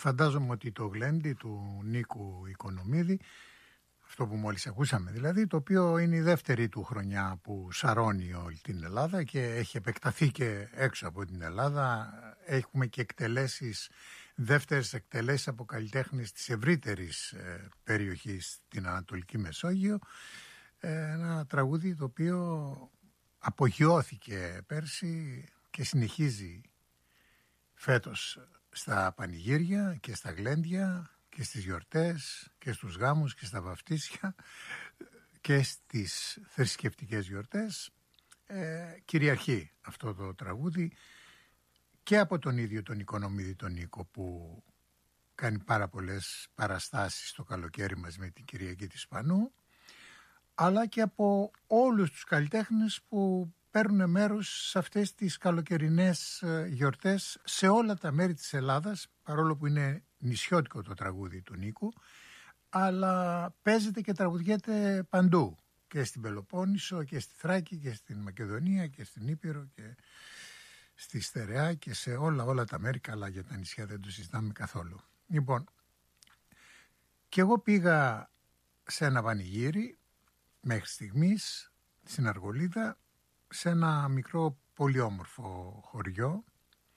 Φαντάζομαι ότι το γλέντι του Νίκου Οικονομίδη, αυτό που μόλις ακούσαμε δηλαδή, το οποίο είναι η δεύτερη του χρονιά που σαρώνει όλη την Ελλάδα και έχει επεκταθεί και έξω από την Ελλάδα. Έχουμε και δεύτερες εκτελέσεις από καλλιτέχνες της ευρύτερης περιοχής στην Ανατολική Μεσόγειο. Ένα τραγούδι το οποίο απογειώθηκε πέρσι και συνεχίζει φέτος στα πανηγύρια και στα γλέντια και στις γιορτές και στους γάμους και στα βαφτίσια και στις θρησκευτικές γιορτές. Κυριαρχεί αυτό το τραγούδι και από τον ίδιο τον Οικονομίδη τον Νίκο, που κάνει πάρα πολλές παραστάσεις το καλοκαίρι μαζί με την Κυριακή της Πανού, αλλά και από όλους τους καλλιτέχνες που παίρνουν μέρος σε αυτές τις καλοκαιρινές γιορτές σε όλα τα μέρη της Ελλάδας, παρόλο που είναι νησιώτικο το τραγούδι του Νίκου, αλλά παίζεται και τραγουδιέται παντού, και στην Πελοπόννησο και στη Θράκη και στην Μακεδονία και στην Ήπειρο και στη Στερεά και σε όλα τα μέρη. Καλά, για τα νησιά δεν το συζητάμε καθόλου. Λοιπόν, και εγώ πήγα σε ένα πανηγύρι μέχρι στιγμής στην Αργολίδα, σε ένα μικρό πολύ όμορφο χωριό.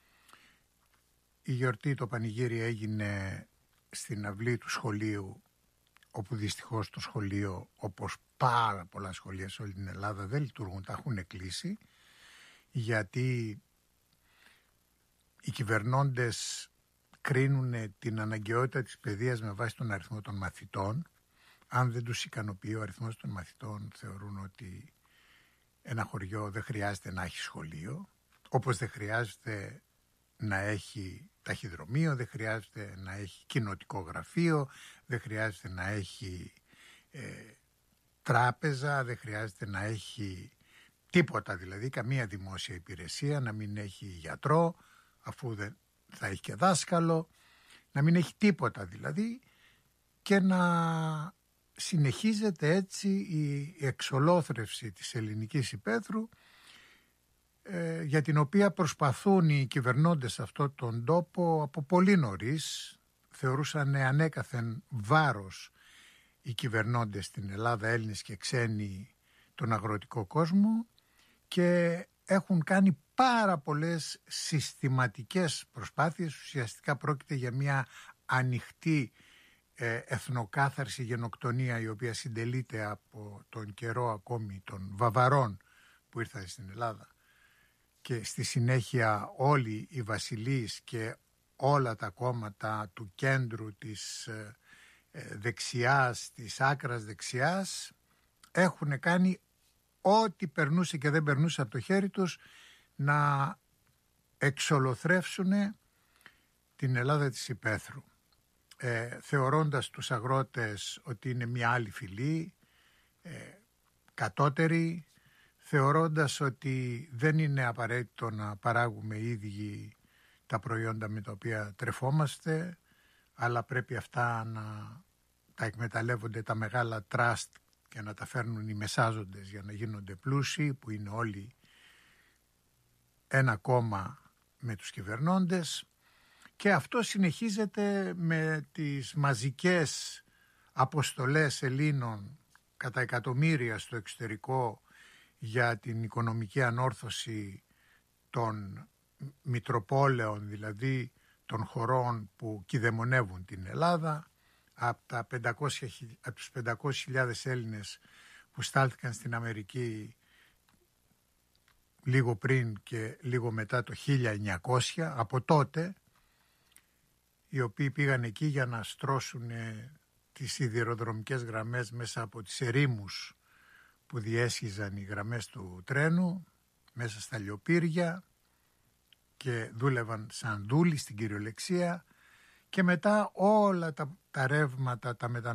Η γιορτή, το πανηγύρι, έγινε στην αυλή του σχολείου, όπου δυστυχώς το σχολείο, όπως πάρα πολλά σχολεία σε όλη την Ελλάδα, δεν λειτουργούν, τα έχουν κλείσει, γιατί οι κυβερνώντες κρίνουν την αναγκαιότητα της παιδείας με βάση τον αριθμό των μαθητών. Αν δεν τους ικανοποιεί ο αριθμός των μαθητών, θεωρούν ότι ένα χωριό δεν χρειάζεται να έχει σχολείο, όπως δεν χρειάζεται να έχει ταχυδρομείο, δεν χρειάζεται να έχει κοινοτικό γραφείο, δεν χρειάζεται να έχει τράπεζα, δεν χρειάζεται να έχει τίποτα, δηλαδή καμία δημόσια υπηρεσία, να μην έχει γιατρό, αφού δεν θα έχει και δάσκαλο, να μην έχει τίποτα δηλαδή, και να συνεχίζεται έτσι η εξολόθρευση της ελληνικής υπαίθρου, για την οποία προσπαθούν οι κυβερνώντες σε αυτόν τον τόπο από πολύ νωρίς. Θεωρούσαν ανέκαθεν βάρος οι κυβερνώντες στην Ελλάδα, Έλληνες και ξένοι, τον αγροτικό κόσμο, και έχουν κάνει πάρα πολλές συστηματικές προσπάθειες. Ουσιαστικά πρόκειται για μια ανοιχτή εθνοκάθαρση, γενοκτονία, η οποία συντελείται από τον καιρό ακόμη των Βαβαρών που ήρθαν στην Ελλάδα, και στη συνέχεια όλοι οι βασιλείς και όλα τα κόμματα του κέντρου, της δεξιάς, της άκρας δεξιάς, έχουν κάνει ό,τι περνούσε και δεν περνούσε από το χέρι τους να εξολοθρεύσουν την Ελλάδα της υπαίθρου, θεωρώντας τους αγρότες ότι είναι μια άλλη φυλή, κατώτερη, θεωρώντας ότι δεν είναι απαραίτητο να παράγουμε οι ίδιοι τα προϊόντα με τα οποία τρεφόμαστε, αλλά πρέπει αυτά να τα εκμεταλλεύονται τα μεγάλα τραστ και να τα φέρνουν οι μεσάζοντες για να γίνονται πλούσιοι, που είναι όλοι ένα κόμμα με τους κυβερνώντες. Και αυτό συνεχίζεται με τις μαζικές αποστολές Ελλήνων κατά εκατομμύρια στο εξωτερικό για την οικονομική ανόρθωση των μητροπόλεων, δηλαδή των χωρών που κηδεμονεύουν την Ελλάδα. Από τους 500.000 Έλληνες που στάλθηκαν στην Αμερική λίγο πριν και λίγο μετά το 1900, από τότε, οι οποίοι πήγαν εκεί για να στρώσουν τις σιδηροδρομικές γραμμές μέσα από τις ερήμους που διέσχιζαν οι γραμμές του τρένου, μέσα στα λιοπύρια, και δούλευαν σαν δούλοι στην κυριολεξία, και μετά όλα τα ρεύματα, τα